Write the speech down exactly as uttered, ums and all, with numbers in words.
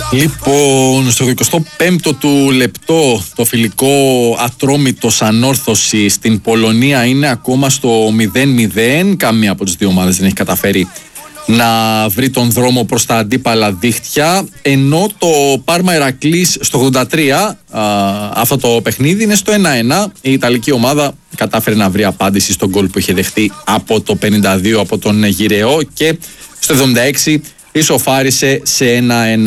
Λοιπόν, στο εικοστό πέμπτο του λεπτό το φιλικό Ατρόμητος Ανόρθωση στην Πολωνία είναι ακόμα στο μηδέν μηδέν. Καμία από τις δύο ομάδες δεν έχει καταφέρει να βρει τον δρόμο προς τα αντίπαλα δίχτυα, ενώ το Πάρμα Ηρακλής στο ογδόντα τρία α, αυτό το παιχνίδι είναι στο ένα ένα. Η Ιταλική ομάδα κατάφερε να βρει απάντηση στον γκολ που είχε δεχτεί από το πενήντα δύο από τον Γυρεό και στο εβδομήντα έξι ισοφάρισε σε ένα ένα.